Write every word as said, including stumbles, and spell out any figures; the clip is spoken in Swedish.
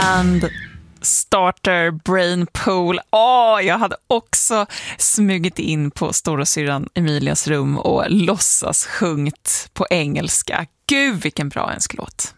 Band Starter Brain Pool. Åh, jag hade också smugit in på storasyrran Emilias rum och låtsas sjungt på engelska. Gud, vilken bra önskelåt.